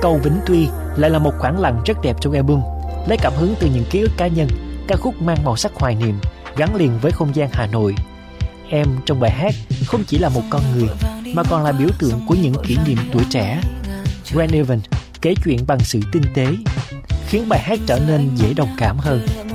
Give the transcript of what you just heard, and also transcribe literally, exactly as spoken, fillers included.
Cầu Vĩnh Tuy lại là một khoảng lặng rất đẹp trong album, lấy cảm hứng từ những ký ức cá nhân. Ca khúc mang màu sắc hoài niệm, gắn liền với không gian Hà Nội. Em trong bài hát không chỉ là một con người, mà còn là biểu tượng của những kỷ niệm tuổi trẻ. Grant Evans kể chuyện bằng sự tinh tế, khiến bài hát trở nên dễ đồng cảm hơn.